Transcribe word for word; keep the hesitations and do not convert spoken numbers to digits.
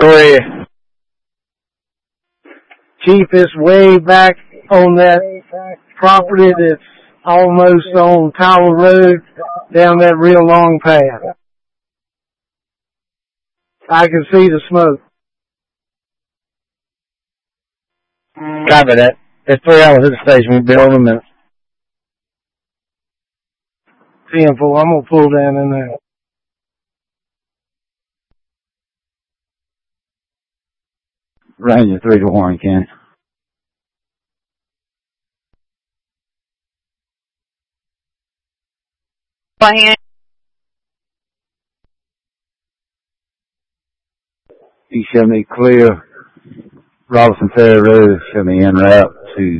where are you? Chief, it's way back on that property that's almost on Tower Road, down that real long path. I can see the smoke. Copy that. It's three hours at the station. We'll be on in a minute. ten four, I'm going to pull down in there. Ranger three to Warren County. You show me clear Robinson Ferry Road, show me en route to